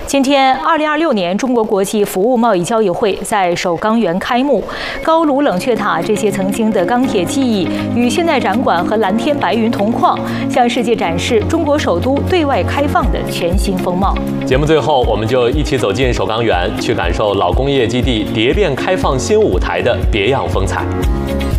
今天，2026年中国国际服务贸易交易会在首钢园开幕。高炉冷却塔这些曾经的钢铁记忆与现代展馆和蓝天白云同框，向世界展示中国首都对外开放的全新风貌。 节目最后，我们就一起走进首钢园，去感受老工业基地蝶变开放新舞台的别样风采。